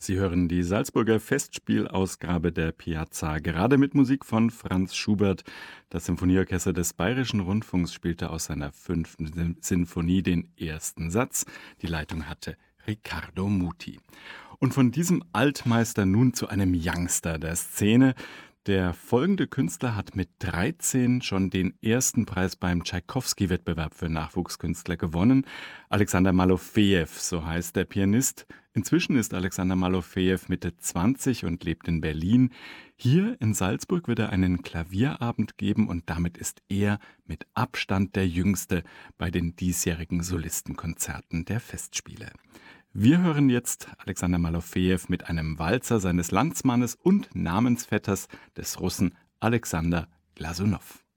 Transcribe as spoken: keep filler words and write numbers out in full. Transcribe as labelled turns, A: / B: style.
A: Sie hören die Salzburger Festspielausgabe der Piazza, gerade mit Musik von Franz Schubert. Das Symphonieorchester des Bayerischen Rundfunks spielte aus seiner fünften Sin- Sinfonie den ersten Satz. Die Leitung hatte Riccardo Muti. Und von diesem Altmeister nun zu einem Youngster der Szene. Der folgende Künstler hat mit dreizehn schon den ersten Preis beim Tschaikowski-Wettbewerb für Nachwuchskünstler gewonnen. Alexander Malofejew, so heißt der Pianist. Inzwischen ist Alexander Malofejew Mitte zwanzig und lebt in Berlin. Hier in Salzburg wird er einen Klavierabend geben und damit ist er mit Abstand der Jüngste bei den diesjährigen Solistenkonzerten der Festspiele. Wir hören jetzt Alexander Malofejew mit einem Walzer seines Landsmannes und Namensvetters des Russen Alexander Glasunow.